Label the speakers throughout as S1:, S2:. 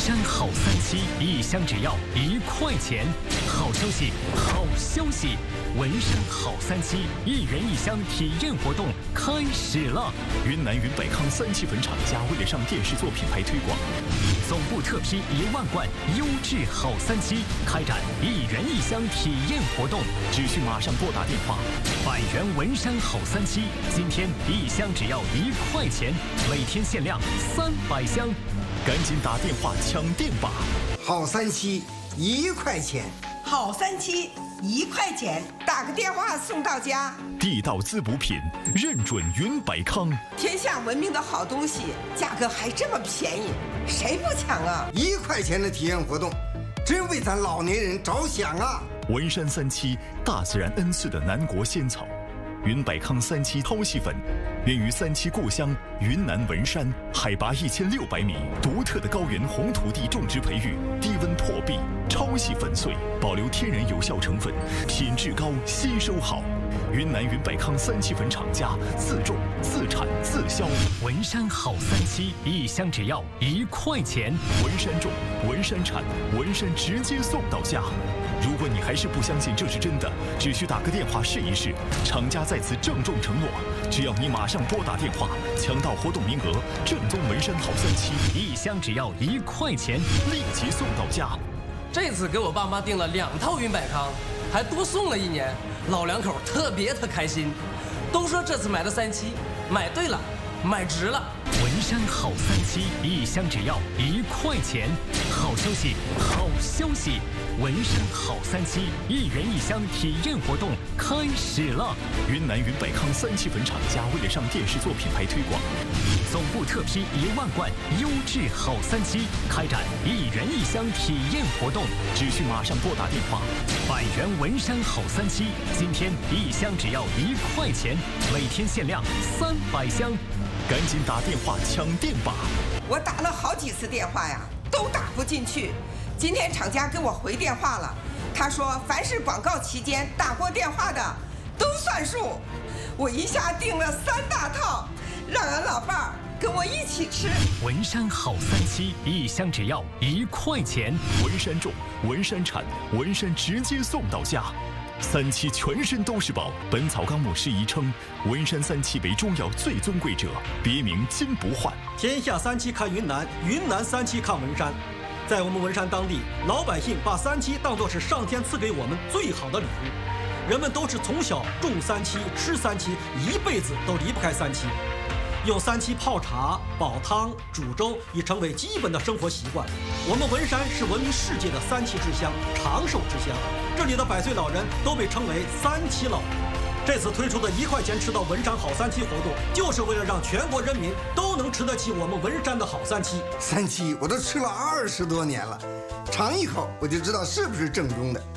S1: 山好三七，一箱只要1块钱。好消息，好消息！文山好三七1元1箱体验活动开始了。
S2: 云南云百康3期粉厂家为了上电视做品牌推广，
S1: 总部特批1万罐优质好三七，开展1元1箱体验活动，
S2: 只需马上拨打电话。
S1: 100元文山好三七，今天1箱只要1块钱，每天限量300箱，
S2: 赶紧打电话抢店吧！
S3: 好三七1块钱，
S4: 好三七1块钱，打个电话送到家。
S2: 地道滋补品，认准云百康。
S4: 天下闻名的好东西，价格还这么便宜，谁不抢啊
S3: ？1块钱的体验活动，真为咱老年人着想啊！
S2: 文山3期，大自然恩赐的南国仙草。云百康3期超细粉，源于3期故乡云南文山，海拔1600米，独特的高原红土地种植培育，低温破壁，超细粉碎，保留天然有效成分，品质高，吸收好。云南云百康3期粉厂家自种、自产、自销。
S1: 文山好三七，1箱只要1块钱。
S2: 文山种，文山产，文山直接送到家。如果你还是不相信这是真的，只需打个电话试一试。厂家在此郑重承诺，只要你马上拨打电话，抢到活动名额，正宗文山好三七
S1: ，1箱只要1块钱，
S2: 立即送到家。
S5: 这次给我爸妈订了2套云百康，还多送了1年，老两口特别开心，都说这次买的3期买对了，买值了。
S1: 文山好三七，1箱只要1块钱。好消息，好消息！文山好三七1元1箱体验活动开始了。
S2: 云南云百康3期粉厂家为了上电视做品牌推广，
S1: 总部特批1万罐优质好三七，开展1元1箱体验活动，
S2: 只需马上拨打电话。
S1: 100元文山好三七，今天1箱只要1块钱，每天限量300箱，
S2: 赶紧打电话抢店吧！
S4: 我打了好几次电话呀，都打不进去。今天厂家给我回电话了，他说凡是广告期间打过电话的都算数。我一下订了3大套，让俺老伴儿跟我一起吃。
S1: 文山好三七，1箱只要1块钱。
S2: 文山种，文山产，文山直接送到家。3期全身都是宝，《本草纲目》释疑称，文山3期为中药最尊贵者，别名金不换。
S6: 天下3期看云南，云南3期看文山。在我们文山当地，老百姓把3期当作是上天赐给我们最好的礼物。人们都是从小种3期、吃3期，一辈子都离不开3期。用3期泡茶、煲汤、煮粥已成为基本的生活习惯。我们文山是闻名世界的3期之乡，长寿之乡。这里的100岁老人都被称为3期老人。这次推出的1块钱吃到文山好3期活动，就是为了让全国人民都能吃得起我们文山的好3期。
S3: 3期我都吃了20多年了，尝一口我就知道是不是正宗的。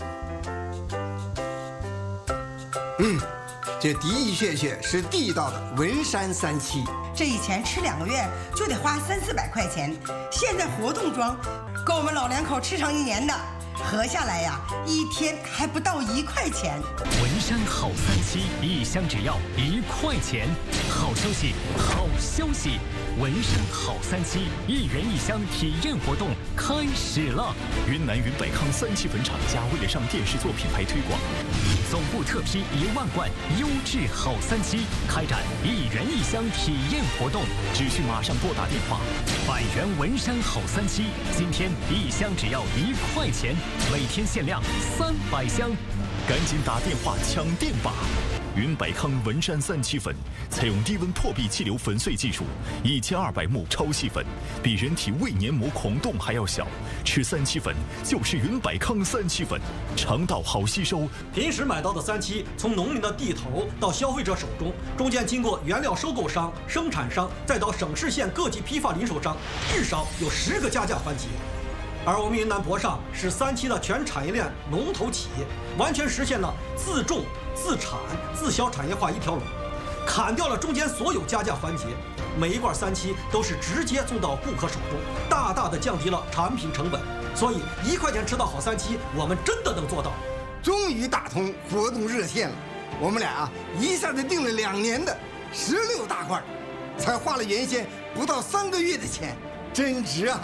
S3: 这的的确确是地道的文山3期。
S4: 这以前吃2个月就得花300-400块钱，现在活动装，够我们老两口吃上1年的。合下来呀，1天还不到1块钱。
S1: 文山好三七，1箱只要1块钱。好消息，好消息！文山好三七1元1箱体验活动开始了。
S2: 云南云百康3期粉厂家为了上电视做品牌推广，
S1: 总部特批1万罐优质好三七，开展1元1箱体验活动，
S2: 只需马上拨打电话。
S1: 100元文山好三七，今天1箱只要1块钱，每天限量300箱，
S2: 赶紧打电话抢店吧！云百康文山3期粉采用低温破壁气流粉碎技术，1200目超细粉，比人体胃黏膜孔洞还要小。吃3期粉就是云百康3期粉，肠道好吸收。
S6: 平时买到的3期，从农民的地头到消费者手中，中间经过原料收购商、生产商，再到省市县各级批发零售商，至少有10个加价环节。而我们云南博尚是3期的全产业链龙头企业，完全实现了自种、自产、自销产业化一条龙，砍掉了中间所有加价环节，每一罐3期都是直接送到顾客手中，大大的降低了产品成本。所以1块钱吃到好3期，我们真的能做到。
S3: 终于打通活动热线了，我们俩一下子订了2年的16大罐，才花了原先不到3个月的钱，真值啊！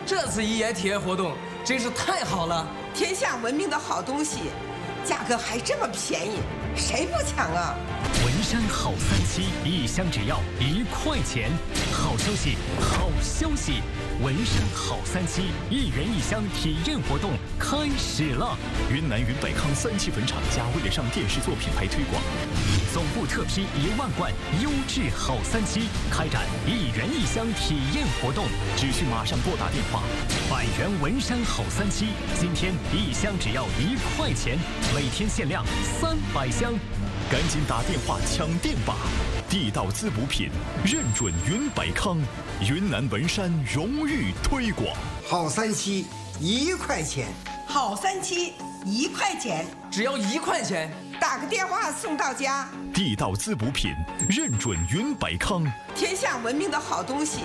S5: 这次一言体验活动真是太好了！
S4: 天下闻名的好东西，价格还这么便宜，谁不抢啊？
S1: 文山好三七一箱只要1块钱。好消息，好消息！文山好三七1元1箱体验活动开始了。
S2: 云南云百康3期坟厂家为了上电视做品牌推广，
S1: 总部特批1万罐优质好三七，开展1元1箱体验活动，
S2: 只需马上拨打电话。
S1: 100元文山好三七，今天1箱只要1块钱，每天限量300箱，
S2: 赶紧打电话抢店吧！地道滋补品，认准云百康，云南文山荣誉推广。
S3: 好三七1块钱，
S4: 好三七1块钱，
S5: 只要1块钱，
S4: 打个电话送到家。
S2: 地道滋补品，认准云百康，
S4: 天下闻名的好东西，